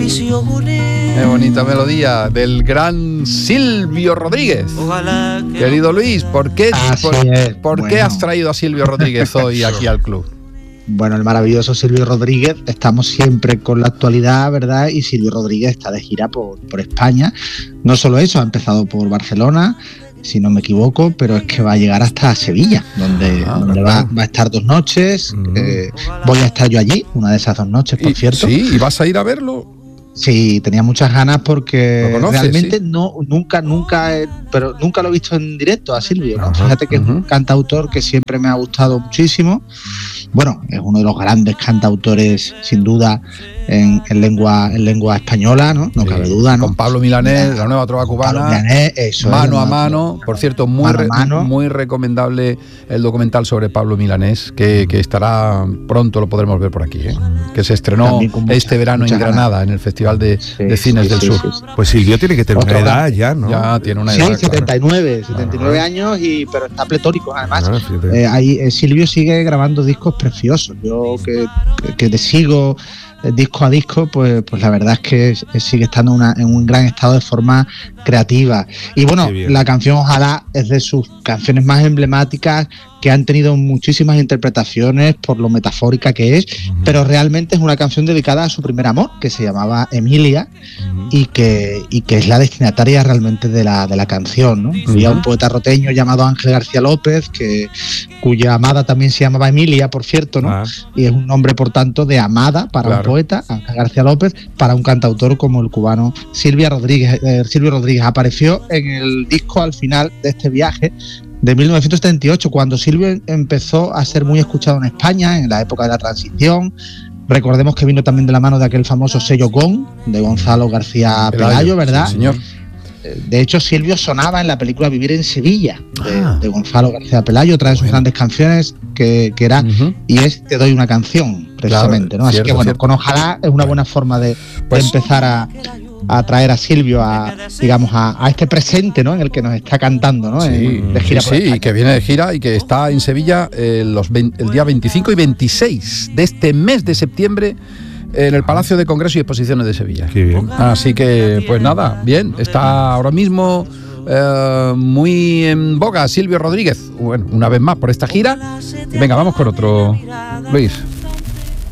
Qué bonita melodía del gran Silvio Rodríguez. Querido Luis, ¿por qué has traído a Silvio Rodríguez hoy aquí al club? Bueno, el maravilloso Silvio Rodríguez, estamos siempre con la actualidad, ¿verdad? Y Silvio Rodríguez está de gira por España. No solo eso, ha empezado por Barcelona, si no me equivoco, pero es que va a llegar hasta Sevilla, donde va a estar 2 noches. Voy a estar yo allí, una de esas 2 noches, por cierto. Sí, ¿y vas a ir a verlo? Sí, tenía muchas ganas porque realmente ¿sí? nunca lo he visto en directo a Silvio, ¿no? Fíjate que es un cantautor que siempre me ha gustado muchísimo. Bueno, es uno de los grandes cantautores, sin duda, en lengua española, ¿no? No cabe duda, ¿no? Con Pablo Milanés, la nueva trova cubana. Pablo Milanés, eso Mano a mano. Por cierto, muy recomendable el documental sobre Pablo Milanés, que estará pronto, lo podremos ver por aquí, que se estrenó este verano en Granada, en el Festival de Cines del Sur. Sí. Pues Silvio tiene que tener una edad ya, ¿no? Ya tiene una edad. Sí, 79 años, pero está pletórico, además. Silvio sigue grabando discos preciosos. Yo que te sigo disco a disco, pues la verdad es que sigue estando en un gran estado de forma creativa. Y bueno, la canción Ojalá es de sus canciones más emblemáticas, que han tenido muchísimas interpretaciones por lo metafórica que es, pero realmente es una canción dedicada a su primer amor, que se llamaba Emilia, y que es la destinataria realmente de la canción, ¿no? Había un poeta roteño llamado Ángel García López, cuya amada también se llamaba Emilia, por cierto, ¿no? Y es un nombre, por tanto, de amada para un poeta, Ángel García López, para un cantautor como el cubano Silvio Rodríguez. Silvio Rodríguez apareció en el disco al final de este viaje de 1978, cuando Silvio empezó a ser muy escuchado en España, en la época de la transición. Recordemos que vino también de la mano de aquel famoso sello GON, de Gonzalo García Pelayo, ¿verdad? Sí, señor. De hecho, Silvio sonaba en la película Vivir en Sevilla, de Gonzalo García Pelayo, otra de sus grandes canciones, que era y es Te doy una canción, precisamente, ¿no? Así que bueno, con Ojalá es una buena forma de empezar a traer a Silvio a este presente, ¿no? En el que nos está cantando, ¿no? De gira por España. Y que viene de gira y que está en Sevilla el día 25 y 26 de este mes de septiembre en el Palacio de Congresos y Exposiciones de Sevilla. Qué bien. Así que, pues nada, bien, está ahora mismo muy en boga Silvio Rodríguez, bueno, una vez más por esta gira. Venga, vamos con otro, Luis.